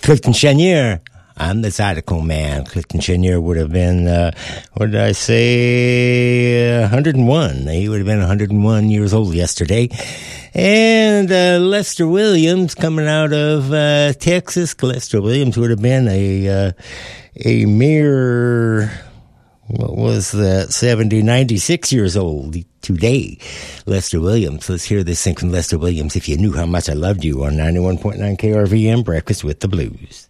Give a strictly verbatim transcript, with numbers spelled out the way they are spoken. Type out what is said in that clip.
Clifton Chenier. I'm the Zydeco man. Clifton Chenier would have been, uh, what did I say, one hundred one. He would have been one hundred one years old yesterday. And uh, Lester Williams, coming out of uh, Texas, Lester Williams would have been a uh, a mere, what was that, seventy, ninety-six years old today. Lester Williams. Let's hear this thing from Lester Williams, If You Knew How Much I Loved You, on ninety-one point nine K R V M, Breakfast with the Blues.